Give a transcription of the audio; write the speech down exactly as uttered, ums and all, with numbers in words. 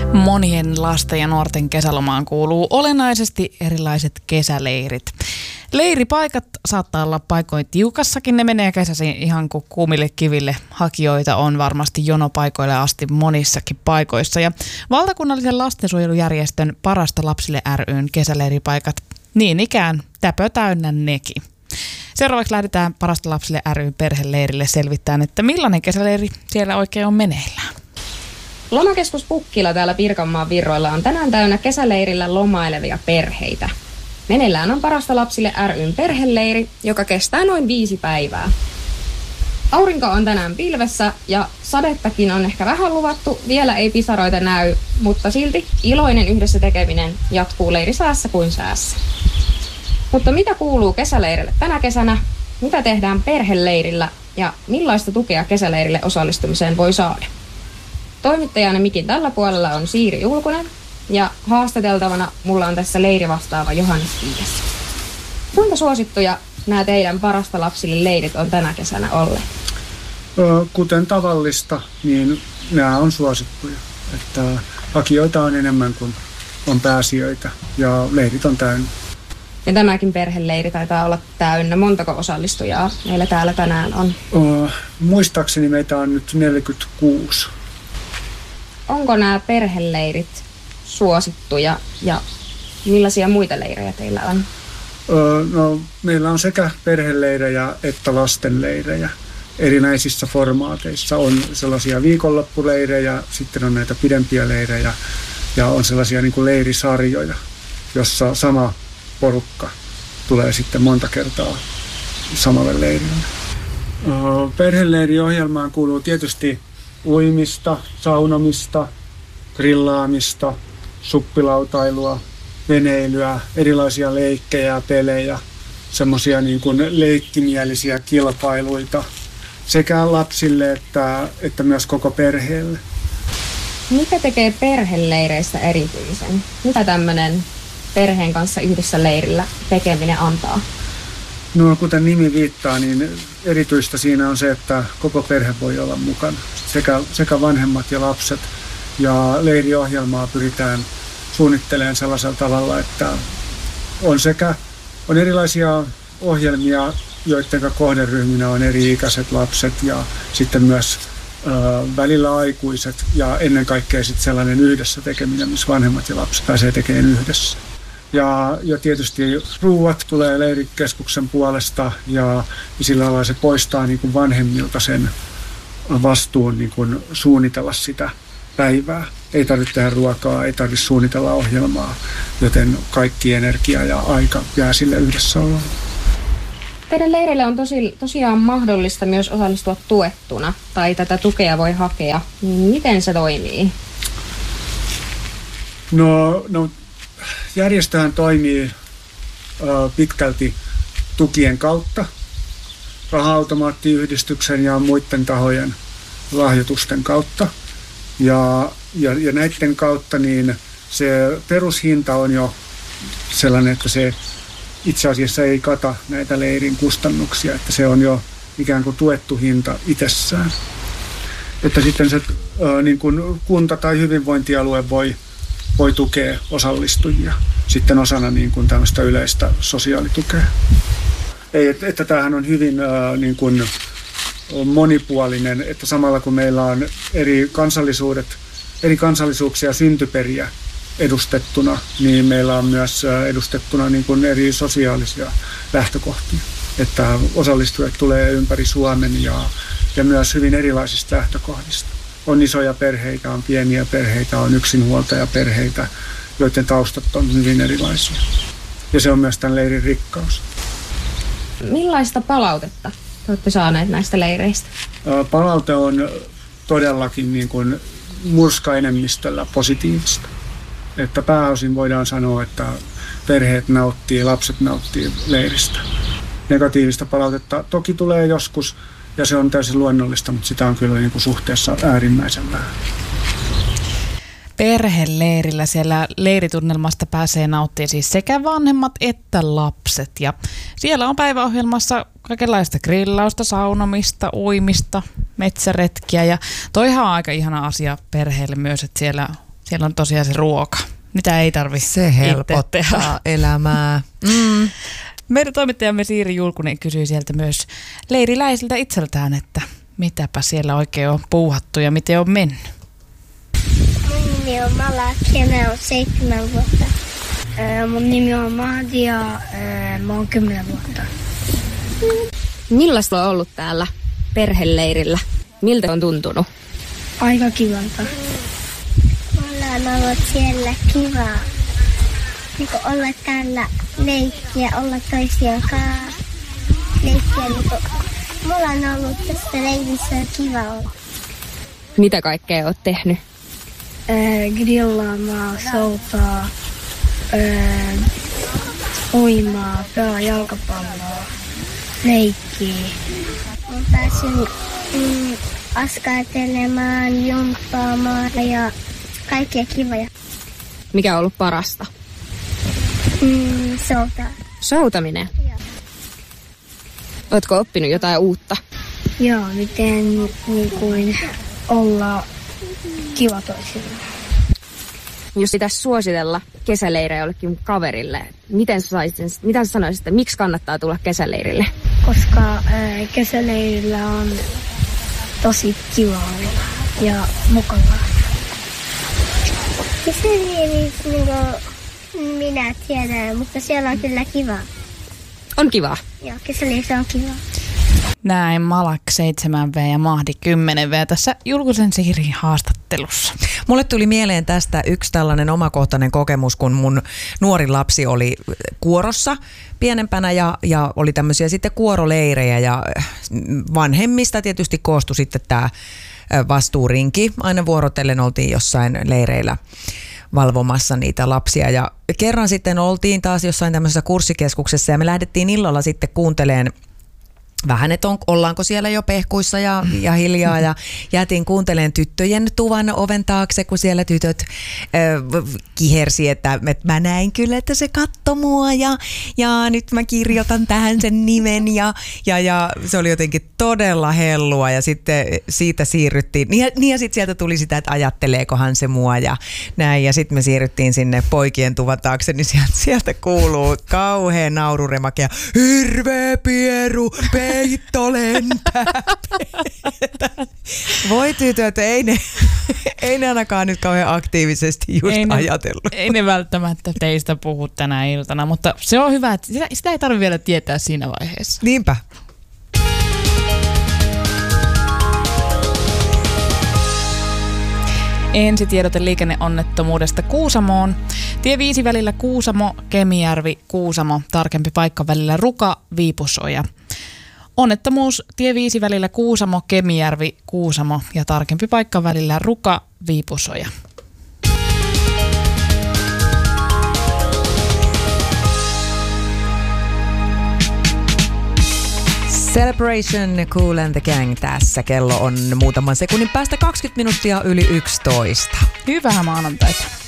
Monien lasten ja nuorten kesälomaan kuuluu olennaisesti erilaiset kesäleirit. Leiripaikat saattaa olla paikoin tiukassakin, ne menee kesäisin ihan kuin kuumille kiville. Hakijoita on varmasti jonopaikoille asti monissakin paikoissa. Ja valtakunnallisen lastensuojelujärjestön Parasta lapsille ry:n kesäleiripaikat niin ikään täpö täynnä nekin. Seuraavaksi lähdetään Parasta lapsille ry:n perheleirille selvittämään, että millainen kesäleiri siellä oikein on meneillään. Lomakeskus Pukkila täällä Pirkanmaan virroilla on tänään täynnä kesäleirillä lomailevia perheitä. Meneillään on Parasta lapsille ry:n perheleiri, joka kestää noin viisi päivää. Aurinko on tänään pilvessä ja sadettakin on ehkä vähän luvattu, vielä ei pisaroita näy, mutta silti iloinen yhdessä tekeminen jatkuu leirisäässä kuin säässä. Mutta mitä kuuluu kesäleirille tänä kesänä, mitä tehdään perheleirillä ja millaista tukea kesäleirille osallistumiseen voi saada? Toimittajana mikin tällä puolella on Siiri Julkunen ja haastateltavana mulla on tässä leirivastaava Johannes Viides. Kuinka suosittuja nämä teidän Parasta lapsille leirit on tänä kesänä olleet? Kuten tavallista, niin nämä on suosittuja. Että hakijoita on enemmän kuin on pääsijöitä ja leirit on täynnä. Ja tämäkin perheleiri taitaa olla täynnä. Montako osallistujaa meillä täällä tänään on? Muistaakseni meitä on nyt neljäkymmentäkuusi. Onko nämä perheleirit suosittuja ja millaisia muita leirejä teillä on? Öö, no, meillä on sekä perheleirejä että lastenleirejä erinäisissä formaateissa. On sellaisia viikonloppuleirejä, sitten on näitä pidempiä leirejä ja on sellaisia niin kuin leirisarjoja, jossa sama porukka tulee sitten monta kertaa samalle leirille. Öö, perheleiriohjelmaan kuuluu tietysti uimista, saunomista, grillaamista, suppilautailua, veneilyä, erilaisia leikkejä ja pelejä, semmoisia niin kuin leikkimielisiä kilpailuita sekä lapsille että, että myös koko perheelle. Mikä tekee perheleireistä erityisen? Mitä tämmöinen perheen kanssa yhdessä leirillä tekeminen antaa? No kuten nimi viittaa, niin erityistä siinä on se, että koko perhe voi olla mukana. Sekä, sekä vanhemmat ja lapset. Ja leiriohjelmaa pyritään suunnittelemaan sellaisella tavalla, että on sekä on erilaisia ohjelmia, joiden kohderyhminä on eri-ikäiset lapset ja sitten myös ö, välillä aikuiset ja ennen kaikkea sitten sellainen yhdessä tekeminen, missä vanhemmat ja lapset pääsee tekemään yhdessä. Ja, ja tietysti ruuat tulee leirikeskuksen puolesta ja, ja sillä lailla se poistaa niin kuin vanhemmilta sen vastuun niin kuin suunnitella sitä päivää. Ei tarvitse tehdä ruokaa, ei tarvitse suunnitella ohjelmaa, joten kaikki energia ja aika jää sille yhdessä olla. Teidän leirille on tosi, tosiaan mahdollista myös osallistua tuettuna tai tätä tukea voi hakea. Miten se toimii? No, no järjestöhän toimii ö, pitkälti tukien kautta, raha-automaattiyhdistyksen ja muiden tahojen lahjoitusten kautta. Ja, ja, ja näiden kautta niin se perushinta on jo sellainen, että se itse asiassa ei kata näitä leirin kustannuksia, että se on jo ikään kuin tuettu hinta itsessään. Että sitten se ö, niin kuin kunta tai hyvinvointialue voi, voi tukea osallistujia sitten osana niin kuin tämmöistä yleistä sosiaalitukea. Ei, että, että tämähän on hyvin ö, niin kuin monipuolinen, että samalla kun meillä on eri kansallisuudet, eri kansallisuuksia syntyperiä edustettuna, niin meillä on myös edustettuna niin kuin eri sosiaalisia lähtökohtia. Että osallistujat tulee ympäri Suomen ja, ja myös hyvin erilaisista lähtökohdista. On isoja perheitä, on pieniä perheitä, on yksinhuoltajaperheitä, joiden taustat on hyvin erilaisia. Ja se on myös tämän leirin rikkaus. Millaista palautetta olette saaneet näistä leireistä? Palaute on todellakin niin kuin murskaenemmistöllä positiivista. Että pääosin voidaan sanoa, että perheet nauttii, lapset nauttii leiristä. Negatiivista palautetta toki tulee joskus ja se on täysin luonnollista, mutta sitä on kyllä niin kuin suhteessa äärimmäisen vähän. Perheleirillä siellä leiritunnelmasta pääsee nauttimaan siis sekä vanhemmat että lapset. Ja siellä on päiväohjelmassa kaikenlaista grillausta, saunomista, uimista, metsäretkiä. Ja toihan on aika ihana asia perheelle myös, että siellä Siellä on tosiaan se ruoka. Mitä ei tarvitse Se helpottaa elämää. Mm. Meidän toimittajamme Siiri Julkunen kysyi sieltä myös leiriläisiltä itseltään, että mitäpä siellä oikein on puuhattu ja miten on mennyt. Mun nimi on Malak ja mä oon seitsemän vuotta. Mun nimi on Mahdi ja mä oon kymmenen vuotta. Millaista on ollut täällä perheleirillä? Miltä on tuntunut? Aika kivalta. Mulla on ollut siellä kivaa. Niin olla täällä leikkiä, olla toisiaan kanssa. Leikkiä, niin mulla on ollut tässä leirissä kiva olla. Mitä kaikkea oot tehnyt? Äh, grillaamaa, soutaa, äh, uimaa, pelaa jalkapalloa, leikkiä. Mä pääsin mm, askartelemaan, jumppaamaan ja kaikkea kivoja. Mikä on ollut parasta? Mm, soutaa. Soutaminen? Joo. Ootko oppinut jotain uutta? Joo, miten niin kuin olla kiva toisilleen. Jos pitäisi suositella kesäleirejä jollekin kaverille, miten sä, saisit, mitä sä sanoisit, että miksi kannattaa tulla kesäleirille? Koska ää, kesäleirillä on tosi kiva ja mukavaa. Kesäleirissä niin minä tiedän, mutta siellä on kyllä kiva. On kiva. Joo, kesäleirissä on kiva. Näin Malak seitsemän vuotta ja Mahdi kymmenen vuotta tässä Julkusen Siirin haastattelussa. Mulle tuli mieleen tästä yksi tällainen omakohtainen kokemus, kun mun nuori lapsi oli kuorossa pienempänä ja, ja oli tämmöisiä sitten kuoroleirejä ja vanhemmista tietysti koostui sitten tämä vastuurinki. Aina vuorotellen oltiin jossain leireillä valvomassa niitä lapsia ja kerran sitten oltiin taas jossain tämmöisessä kurssikeskuksessa ja me lähdettiin illalla sitten kuuntelemaan vähän, että on, ollaanko siellä jo pehkuissa ja, ja hiljaa ja jätin kuuntelemaan tyttöjen tuvan oven taakse, kun siellä tytöt ö, kihersi, että, että mä näin kyllä, että se katsoi mua ja, ja nyt mä kirjoitan tähän sen nimen ja, ja, ja se oli jotenkin todella hellua ja sitten siitä siirryttiin, niin ja, niin ja sitten sieltä tuli sitä, että ajatteleekohan se mua ja näin ja sitten me siirryttiin sinne poikien tuvan taakse, niin sieltä, sieltä kuuluu kauhean naururemake ja hirveä pieru, peitto lentää. Voi tytöt, ei ne, ei ne ainakaan nyt kauhean aktiivisesti just ei ne, ajatellut. Ei ne välttämättä teistä puhu tänä iltana, mutta se on hyvä, että sitä, sitä ei tarvitse vielä tietää siinä vaiheessa. Niinpä. Ensitiedote liikenneonnettomuudesta Kuusamoon. Tie viisi välillä Kuusamo, Kemijärvi, Kuusamo, tarkempi paikka välillä Ruka, Viipusoja. Onnettomuus tie viisi välillä Kuusamo, Kemijärvi, Kuusamo ja tarkempi paikka välillä Ruka, Viipusoja. Celebration, Kool and the Gang tässä. Kello on muutaman sekunnin päästä kaksikymmentä minuuttia yli yksitoista. Hyvää maanantaita.